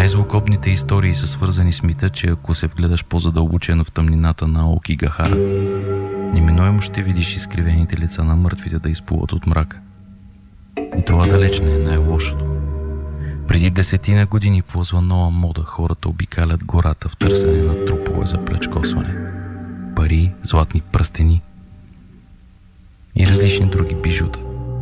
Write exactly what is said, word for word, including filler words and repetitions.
Най-злокобните истории са свързани с мита, че ако се вгледаш по-задълбочено в тъмнината на Аокигахара, неминуемо ще видиш изкривените лица на мъртвите да изплуват от мрака. И това далеч не е най-лошото. Преди десетина години ползва нова мода хората обикалят гората в търсене на трупове за плечкосване, пари, златни пръстени и различни други бижута.